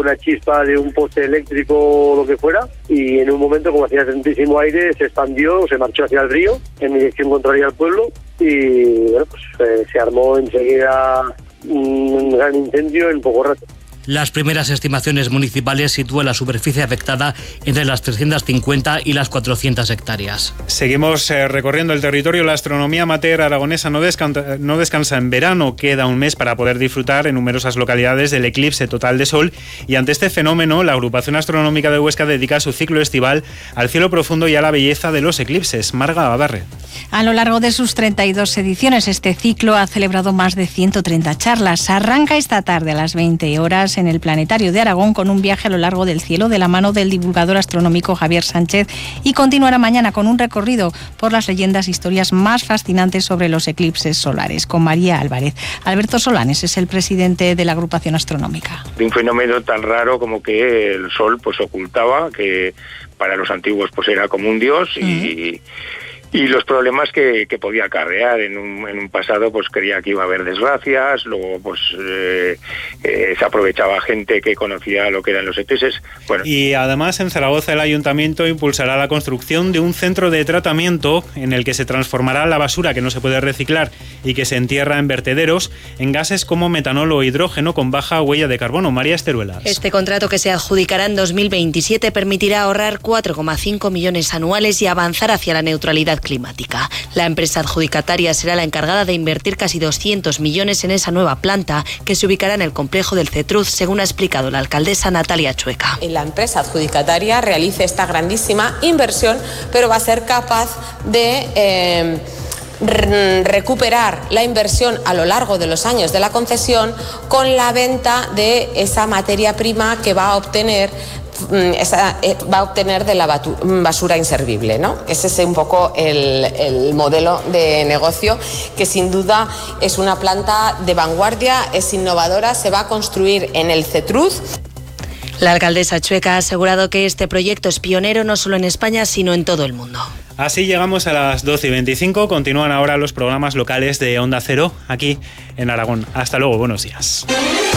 una chispa de un poste eléctrico o lo que fuera, y en un momento, como hacía tantísimo aire, se expandió, se marchó hacia el río en dirección contraria al pueblo, y bueno, pues se armó enseguida un gran incendio en poco rato. Las primeras estimaciones municipales sitúan la superficie afectada entre las 350 y las 400 hectáreas. Seguimos recorriendo el territorio. La astronomía amateur aragonesa no descansa en verano. Queda un mes para poder disfrutar en numerosas localidades del eclipse total de sol, y ante este fenómeno la Agrupación Astronómica de Huesca dedica su ciclo estival al cielo profundo y a la belleza de los eclipses. Marga Abarre. A lo largo de sus 32 ediciones, este ciclo ha celebrado más de 130 charlas. Arranca esta tarde a las 20 horas en el Planetario de Aragón con un viaje a lo largo del cielo de la mano del divulgador astronómico Javier Sánchez, y continuará mañana con un recorrido por las leyendas e historias más fascinantes sobre los eclipses solares con María Álvarez. Alberto Solanes es el presidente de la agrupación astronómica. De un fenómeno tan raro como que el sol pues ocultaba, que para los antiguos pues era como un dios, y los problemas que podía acarrear. En un pasado pues creía que iba a haber desgracias, luego pues se aprovechaba gente que conocía lo que eran los eclipses. Bueno. Y además en Zaragoza el ayuntamiento impulsará la construcción de un centro de tratamiento en el que se transformará la basura que no se puede reciclar y que se entierra en vertederos en gases como metanol o hidrógeno con baja huella de carbono. María Esteruelas. Este contrato, que se adjudicará en 2027, permitirá ahorrar 4,5 millones anuales y avanzar hacia la neutralidad climática. La empresa adjudicataria será la encargada de invertir casi 200 millones en esa nueva planta, que se ubicará en el complejo del Cetruz, según ha explicado la alcaldesa Natalia Chueca. La empresa adjudicataria realice esta grandísima inversión, pero va a ser capaz de recuperar la inversión a lo largo de los años de la concesión con la venta de esa materia prima que va a obtener de la basura inservible, ¿no? Ese es un poco el modelo de negocio, que sin duda es una planta de vanguardia, es innovadora, se va a construir en el Cetruz. La alcaldesa Chueca ha asegurado que este proyecto es pionero no solo en España, sino en todo el mundo. Así llegamos a las 12:25. Continúan ahora los programas locales de Onda Cero aquí en Aragón. Hasta luego, buenos días.